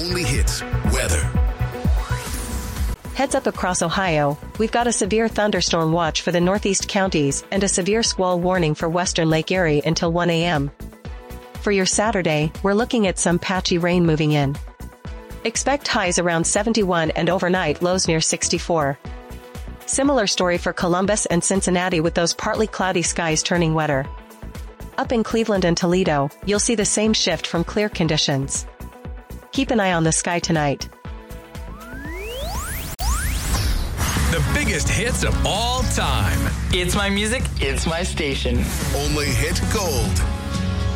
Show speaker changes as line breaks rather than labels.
only hits weather.
Heads up across Ohio, we've got a severe thunderstorm watch for the northeast counties and a severe squall warning for western Lake Erie until 1 a.m. For your Saturday, we're looking at some patchy rain moving in. Expect highs around 71 and overnight lows near 64. Similar story for Columbus and Cincinnati with those partly cloudy skies turning wetter. Up in Cleveland and Toledo, you'll see the same shift from clear conditions. Keep an eye on the sky tonight.
The biggest hits of all time.
It's my music, it's my station.
Only hit gold.